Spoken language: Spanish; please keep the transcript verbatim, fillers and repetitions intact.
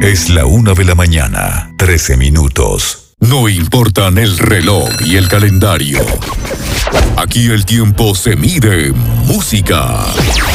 Es la una de la mañana, trece minutos. No importan el reloj y el calendario. Aquí el tiempo se mide en música.